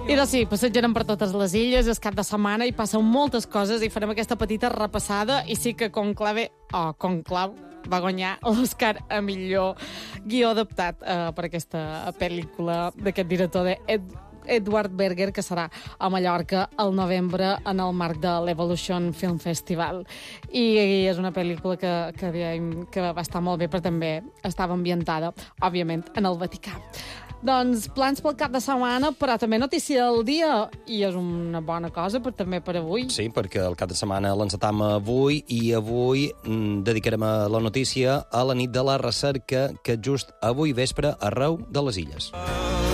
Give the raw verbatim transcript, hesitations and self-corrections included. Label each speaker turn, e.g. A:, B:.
A: I doncs sí, passejarem per totes les illes, és cap de setmana i passen moltes coses i farem aquesta petita repassada i sí que Conclave, o oh, Conclau, va guanyar l'Oscar a millor guió adaptat eh, per aquesta pel·lícula d'aquest director de Ed Edward Berger, que serà a Mallorca al novembre en el marc de l'Evolution Film Festival. I, i és una pel·lícula que, que, que va estar molt bé, però també estava ambientada, òbviament, en el Vaticà. Doncs plans pel cap de setmana, però també notícia del dia, i és una bona cosa per, també per avui.
B: Sí, perquè el cap de setmana l'encetam avui, i avui mm, dedicarem a la notícia a la nit de la recerca, que just avui vespre arreu de les illes.